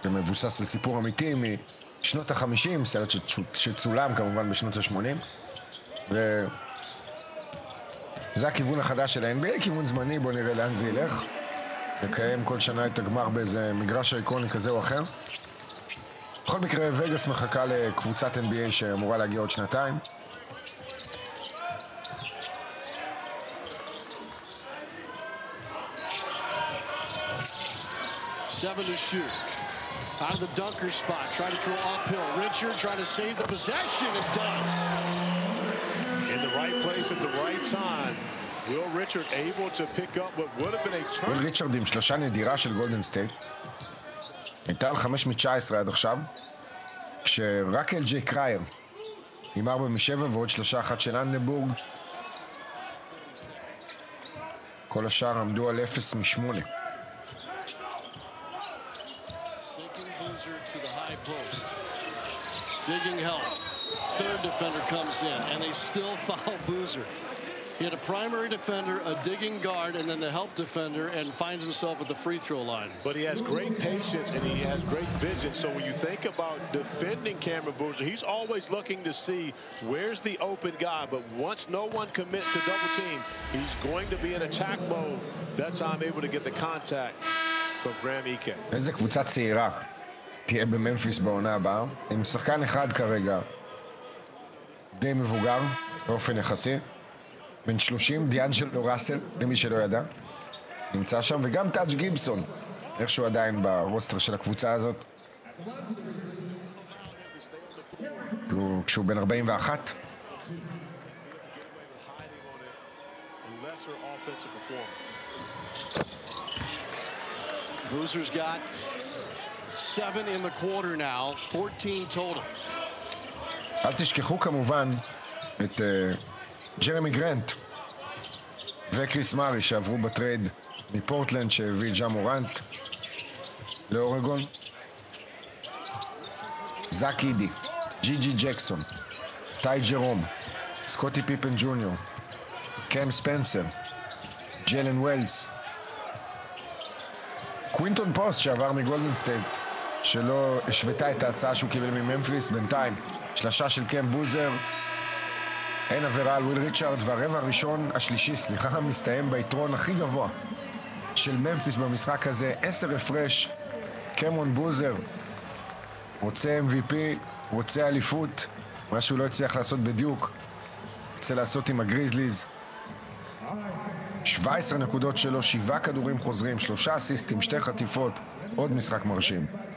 שמבוסס על סיפור אמיתי משנות ה-50, סרט שצולם כמובן בשנות ה-80. וזה הכיוון החדש של ה-NBA, כיוון זמני, בוא נראה לאן זה ילך. לקיים כל שנה את הגמר באיזה מגרש איקוני כזה או אחר. בכל מקרה, וגאס מחכה לקבוצת NBA שאמורה להגיע עוד שנתיים. Seven to shoot. Out of the dunker spot, trying to throw uphill. Richard trying to save the possession. It does. In the right place at the right time. Will Richard able to pick up what would have been a turn. וויל ריצ'רד עם שלושה נדירה של גולדן סטייט. הייתה על 5 מ-19 עד עכשיו. כשרק אל ג'יי קרייר עם 4 מ-7 ועוד 3 אחת של אנדבורג. כל השאר עמדו על 0 מ-8. Digging help. Third defender comes in, and they still foul Boozer. He had a primary defender, a digging guard, and then the help defender, and finds himself at the free throw line. But he has great patience and he has great vision. So when you think about defending Cameron Boozer, he's always looking to see where's the open guy. But once no one commits to double team, he's going to be in attack mode. That time able to get the contact from Graham Ike. איזה קבוצה צעירה תהיה בממפיס בעונה הבאה, עם שחקן אחד כרגע די מבוגר באופן יחסי, בן 30, דיאנג'לו ראסל, למי שלא ידע, נמצא שם, וגם טאג' גיבסון, איכשהו עדיין ברוסטר של הקבוצה הזאת, כשהוא בן 41. Boozer's got 7 in the quarter now, 14 total. אל תשכחו כמובן את ג'רמי גרנט וקריס מארי שעברו בטרייד מפורטלנד שהביא ג'ה מורנט לאורגון. זאק אידי, ג'י ג'קסון, טי ג'רום, סקוטי פיפן ג'וניור, קם ספנסר, ג'לן ווילס, קווינטון פוסט שעבר מגולדן סטייט שלא השוותה את ההצעה שהוא קיבל מממפיס. בינתיים שלשה של קם בוזר, אין עבירה על וויל ריצ'רד, והרבע הראשון, מסתיים ביתרון הכי גבוה של ממפיס במשחק הזה, 10 הפרש. קמרון בוזר רוצה MVP, רוצה אליפות, מה שהוא לא הצליח לעשות בדיוק רוצה לעשות עם הגריזליז. 17 נקודות שלו, 7 כדורים חוזרים, 3 אסיסטים, 2 חטיפות, עוד משחק מרשים.